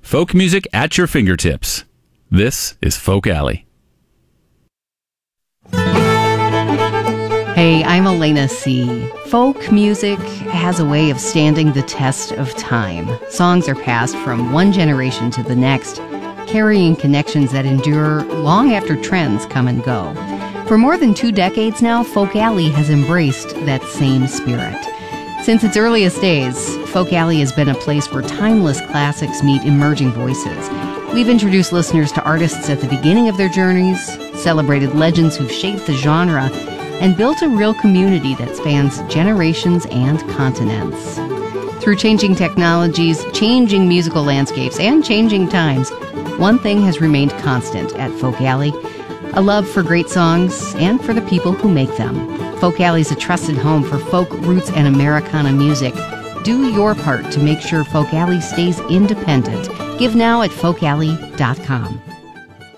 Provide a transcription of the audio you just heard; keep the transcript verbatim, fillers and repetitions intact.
Folk music at your fingertips. This is Folk Alley. Hey, I'm Elena C. Folk music has a way of standing the test of time. Songs are passed from one generation to the next, carrying connections that endure long after trends come and go. For more than two decades now, Folk Alley has embraced that same spirit. Since its earliest days, Folk Alley has been a place where timeless classics meet emerging voices. We've introduced listeners to artists at the beginning of their journeys, celebrated legends who've shaped the genre, and built a real community that spans generations and continents. Through changing technologies, changing musical landscapes, and changing times, one thing has remained constant at Folk Alley: a love for great songs and for the people who make them. Folk Alley is a trusted home for folk, roots, and Americana music. Do your part to make sure Folk Alley stays independent. Give now at folk alley dot com.